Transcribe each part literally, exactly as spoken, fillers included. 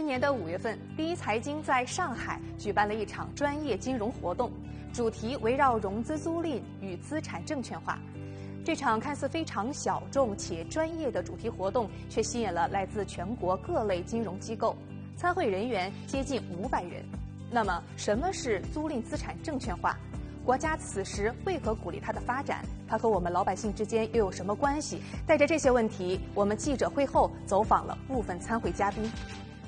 年的五月份，第一财经在上海举办了一场专业金融活动，主题围绕融资租赁与资产证券化。这场看似非常小众且专业的主题活动，却吸引了来自全国各类金融机构，参会人员接近五百人。那么，什么是租赁资产证券化？国家此时为何鼓励它的发展？它和我们老百姓之间又有什么关系？带着这些问题，我们记者会后走访了部分参会嘉宾。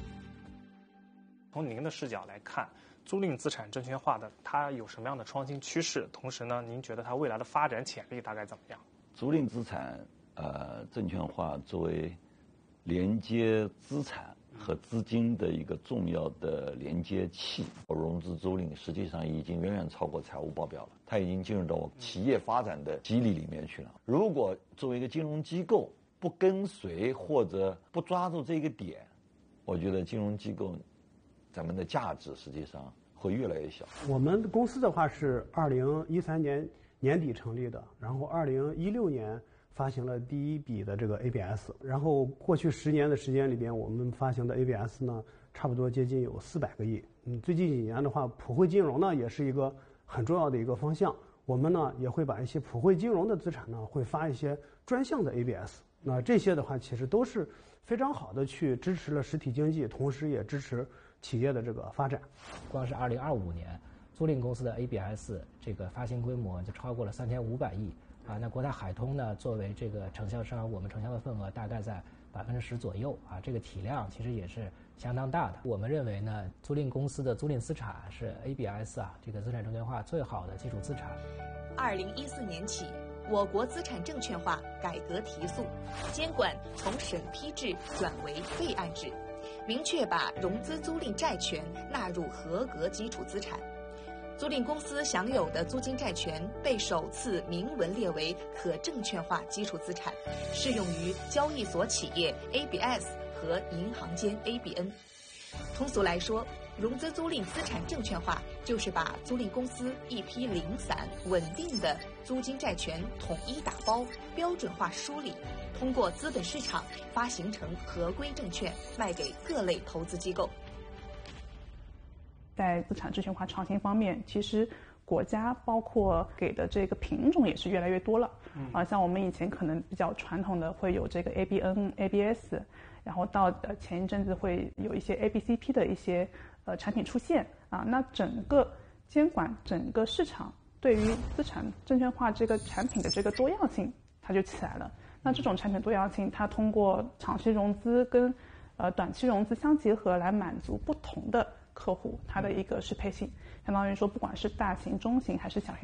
从您的视角来看，租赁资产证券化的它有什么样的创新趋势？同时呢，您觉得它未来的发展潜力大概怎么样？ 租赁资产呃证券化作为连接资产和资金的一个重要的连接器，融资租赁实际上已经远远超过财务报表了，它已经进入到企业发展的机理里面去了。如果作为一个金融机构不跟随或者不抓住这个点，我觉得金融机构咱们的价值实际上会越来越小。 我们公司的话是二零一三年年底成立的，然后二零一六年发行了第一笔的这个 A B S， 然后过去十年的时间里边，我们发行的 A B S 呢，差不多接近有四百个亿。嗯，最近几年的话，普惠金融呢也是一个很重要的一个方向。我们呢也会把一些普惠金融的资产呢，会发一些专项的 A B S。那这些的话，其实都是非常好的去支持了实体经济，同时也支持企业的这个发展。 光是二零二五年，租赁公司的 A B S 这个发行规模就超过了三千五百亿。啊，那国泰海通呢，作为这个承销商，我们承销的份额大概在百分之十左右啊，这个体量其实也是相当大的。我们认为呢，租赁公司的租赁资产是 A B S 啊，这个资产证券化最好的基础资产。 二零一四年起，我国资产证券化改革提速，监管从审批制转为备案制，明确把融资租赁债权纳入合格基础资产。租赁公司享有的租金债权被首次明文列为可证券化基础资产，适用于交易所企业 A B S 和银行间 A B N。通俗来说，融资租赁资产证券化就是把租赁公司一批零散稳定的租金债权统一打包、标准化梳理，通过资本市场发行成合规证券，卖给各类投资机构。 在资产证券化创新方面，其实国家包括给的这个品种也是越来越多了。嗯、啊，像我们以前可能比较传统的会有这个 A B N、A B S， 然后到呃前一阵子会有一些 A B C P 的一些呃产品出现啊。那整个监管整个市场对于资产证券化这个产品的这个多样性，它就起来了。那这种产品多样性，它通过长期融资跟呃短期融资相结合，来满足不同的客户他的一个适配性，相当于说不管是大型、中型还是小型